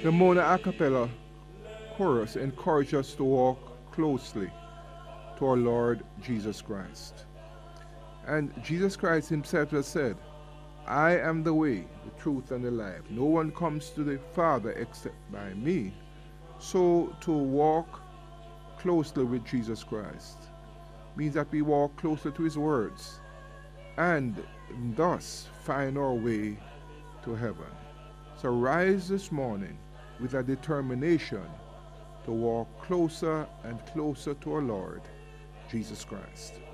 The Mona a cappella chorus encourages us to walk closely to our Lord Jesus Christ. And Jesus Christ himself has said, I am the way, the truth, and the life. No one comes to the Father except by me. So to walk closely with Jesus Christ means that we walk closer to his words and thus find our way to heaven. So rise this morning with a determination to walk closer and closer to our Lord Jesus Christ.